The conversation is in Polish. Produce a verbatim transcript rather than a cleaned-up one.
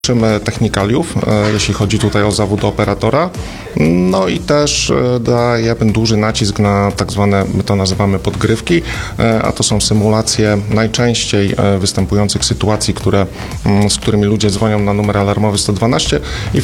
Uczymy technikaliów, jeśli chodzi tutaj o zawód operatora, no i też dajemy duży nacisk na tak zwane, my to nazywamy podgrywki, a to są symulacje najczęściej występujących sytuacji, które, z którymi ludzie dzwonią na numer alarmowy sto dwanaście i